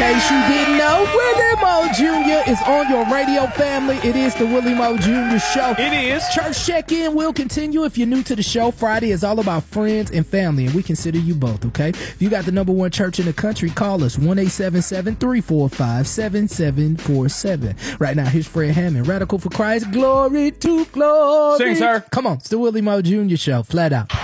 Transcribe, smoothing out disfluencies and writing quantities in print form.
case you didn't know, Willie Moe Jr. is on your radio, family. It is the Willie Moe Jr. Show. It is. Church check-in will continue. If you're new to the show, Friday is all about friends and family, and we consider you both, okay? If you got the number one church in the country, call us 1-877-345-7747. Right now, here's Fred Hammond, Radical for Christ, glory to glory. Sing, sir. Come on, it's the Willie Moe Jr. Show, flat out.